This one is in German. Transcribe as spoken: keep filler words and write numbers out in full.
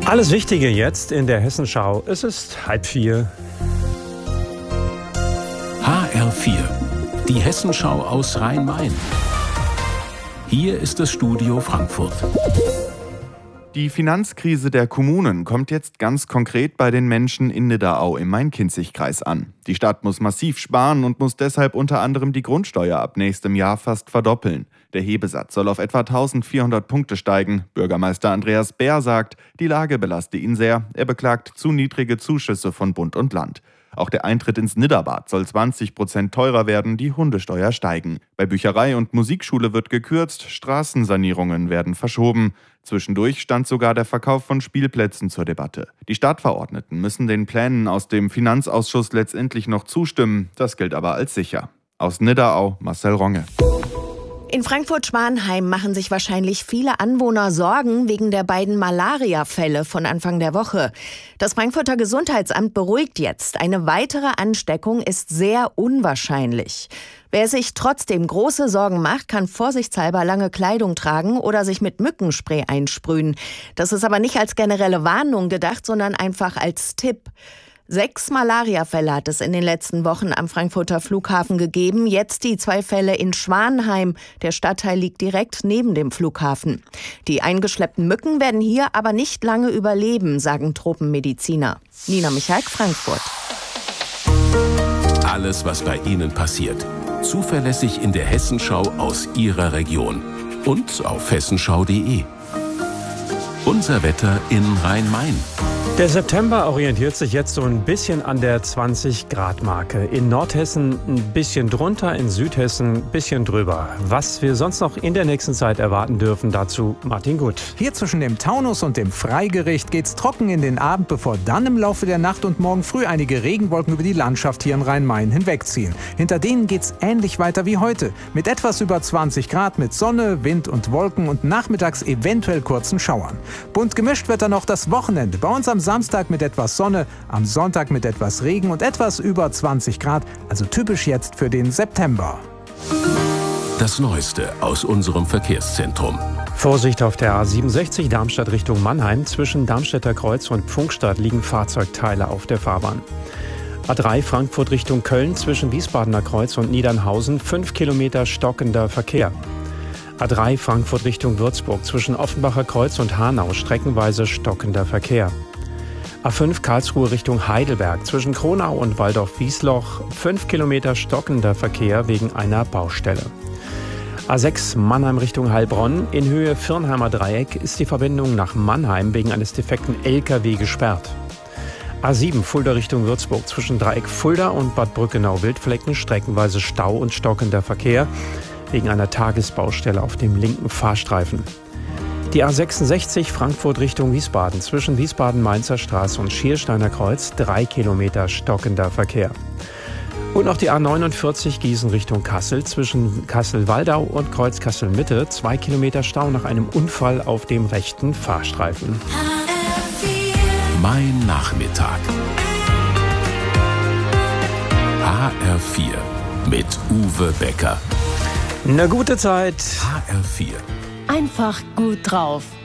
Alles Wichtige jetzt in der Hessenschau. Es ist halb vier. H R vier, die Hessenschau aus Rhein-Main. Hier ist das Studio Frankfurt. Die Finanzkrise der Kommunen kommt jetzt ganz konkret bei den Menschen in Nidderau im Main-Kinzig-Kreis an. Die Stadt muss massiv sparen und muss deshalb unter anderem die Grundsteuer ab nächstem Jahr fast verdoppeln. Der Hebesatz soll auf etwa eintausendvierhundert Punkte steigen. Bürgermeister Andreas Bär sagt, die Lage belaste ihn sehr. Er beklagt zu niedrige Zuschüsse von Bund und Land. Auch der Eintritt ins Nidderbad soll zwanzig Prozent teurer werden, die Hundesteuer steigen. Bei Bücherei und Musikschule wird gekürzt, Straßensanierungen werden verschoben. Zwischendurch stand sogar der Verkauf von Spielplätzen zur Debatte. Die Stadtverordneten müssen den Plänen aus dem Finanzausschuss letztendlich noch zustimmen. Das gilt aber als sicher. Aus Nidderau, Marcel Ronge. In Frankfurt-Schwanheim machen sich wahrscheinlich viele Anwohner Sorgen wegen der beiden Malaria-Fälle von Anfang der Woche. Das Frankfurter Gesundheitsamt beruhigt jetzt. Eine weitere Ansteckung ist sehr unwahrscheinlich. Wer sich trotzdem große Sorgen macht, kann vorsichtshalber lange Kleidung tragen oder sich mit Mückenspray einsprühen. Das ist aber nicht als generelle Warnung gedacht, sondern einfach als Tipp. Sechs Malaria-Fälle hat es in den letzten Wochen am Frankfurter Flughafen gegeben. Jetzt die zwei Fälle in Schwanheim. Der Stadtteil liegt direkt neben dem Flughafen. Die eingeschleppten Mücken werden hier aber nicht lange überleben, sagen Tropenmediziner. Nina Michalk, Frankfurt. Alles, was bei Ihnen passiert. Zuverlässig in der Hessenschau aus Ihrer Region. Und auf hessenschau punkt de. Unser Wetter in Rhein-Main. Der September orientiert sich jetzt so ein bisschen an der zwanzig-Grad-Marke. In Nordhessen ein bisschen drunter, in Südhessen ein bisschen drüber. Was wir sonst noch in der nächsten Zeit erwarten dürfen, dazu Martin Gut. Hier zwischen dem Taunus und dem Freigericht geht's trocken in den Abend, bevor dann im Laufe der Nacht und morgen früh einige Regenwolken über die Landschaft hier in Rhein-Main hinwegziehen. Hinter denen geht's ähnlich weiter wie heute. Mit etwas über zwanzig Grad, mit Sonne, Wind und Wolken und nachmittags eventuell kurzen Schauern. Bunt gemischt wird dann noch das Wochenende. Bei uns am Samstag mit etwas Sonne, am Sonntag mit etwas Regen und etwas über zwanzig Grad, also typisch jetzt für den September. Das Neueste aus unserem Verkehrszentrum. Vorsicht auf der A siebenundsechzig Darmstadt Richtung Mannheim. Zwischen Darmstädter Kreuz und Pfungstadt liegen Fahrzeugteile auf der Fahrbahn. A drei Frankfurt Richtung Köln zwischen Wiesbadener Kreuz und Niedernhausen. fünf Kilometer stockender Verkehr. A drei Frankfurt Richtung Würzburg zwischen Offenbacher Kreuz und Hanau streckenweise stockender Verkehr. A fünf Karlsruhe Richtung Heidelberg zwischen Kronau und Waldorf-Wiesloch fünf Kilometer stockender Verkehr wegen einer Baustelle. A sechs Mannheim Richtung Heilbronn in Höhe Firnheimer Dreieck ist die Verbindung nach Mannheim wegen eines defekten L K W gesperrt. A sieben Fulda Richtung Würzburg zwischen Dreieck Fulda und Bad Brückenau-Wildflecken streckenweise Stau und stockender Verkehr wegen einer Tagesbaustelle auf dem linken Fahrstreifen. Die A sechsundsechzig Frankfurt Richtung Wiesbaden zwischen Wiesbaden-Mainzer Straße und Schiersteiner Kreuz drei Kilometer stockender Verkehr. Und noch die A neunundvierzig Gießen Richtung Kassel zwischen Kassel-Waldau und Kreuz Kassel-Mitte zwei Kilometer Stau nach einem Unfall auf dem rechten Fahrstreifen. Mein Nachmittag. H R vier mit Uwe Becker. Eine gute Zeit. H R vier. Einfach gut drauf.